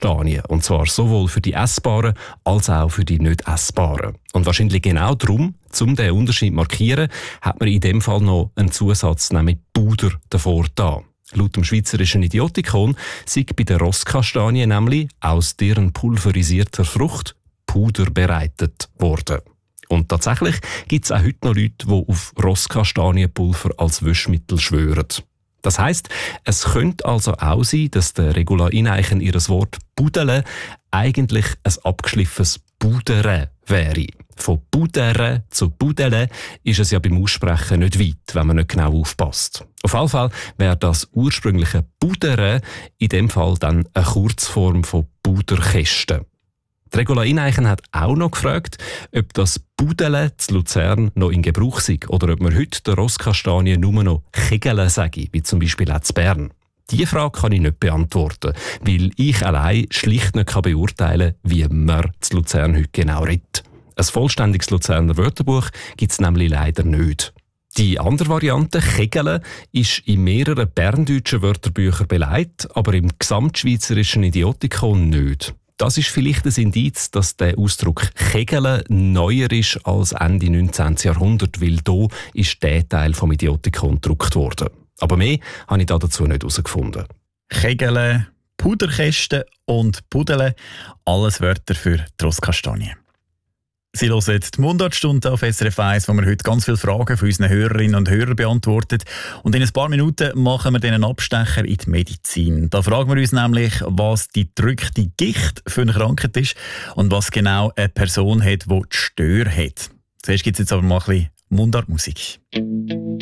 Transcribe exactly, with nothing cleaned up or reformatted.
Rosskastanien. Und zwar sowohl für die essbaren als auch für die nicht essbaren. Und wahrscheinlich genau darum, um diesen Unterschied zu markieren, hat man in dem Fall noch einen Zusatz, nämlich Puder, davor da. Laut dem schweizerischen Idiotikon sei bei den Rosskastanien nämlich aus deren pulverisierter Frucht Puder bereitet worden. Und tatsächlich gibt es auch heute noch Leute, die auf Rosskastanienpulver als Waschmittel schwören. Das heisst, es könnte also auch sein, dass der Regula Ineichen ihr Wort «budele» eigentlich ein abgeschliffenes «budere» wäre. Von «budere» zu «budele» ist es ja beim Aussprechen nicht weit, wenn man nicht genau aufpasst. Auf jeden Fall wäre das ursprüngliche «budere» in dem Fall dann eine Kurzform von «Buderkästen». Die Regula Ineichen hat auch noch gefragt, ob das Budele zu Luzern noch in Gebrauch sei oder ob man heute der Rosskastanie nur noch Kegele sage, wie zum Beispiel auch zu Bern. Diese Frage kann ich nicht beantworten, weil ich allein schlicht nicht beurteilen kann, wie man zu Luzern heute genau redet. Ein vollständiges Luzerner Wörterbuch gibt es nämlich leider nicht. Die andere Variante, Kegele, ist in mehreren berndeutschen Wörterbüchern beleidigt, aber im gesamtschweizerischen Idiotikon nicht. Das ist vielleicht ein Indiz, dass der Ausdruck «Kegele» neuer ist als Ende neunzehnten Jahrhundert, weil hier ist der Teil vom Idiotikon gedruckt worden. Aber mehr habe ich dazu nicht herausgefunden. Kegele, Puderkästen und Pudele, alles Wörter für die Rosskastanie. Sie hören die Mundartstunde auf S R F eins, wo wir heute ganz viele Fragen von unseren Hörerinnen und Hörern beantwortet. Und in ein paar Minuten machen wir dann einen Abstecher in die Medizin. Da fragen wir uns nämlich, was die gedrückte Gicht für eine Krankheit ist und was genau eine Person hat, die die Stör hat. Zuerst gibt es jetzt aber mal ein bisschen Mundartmusik.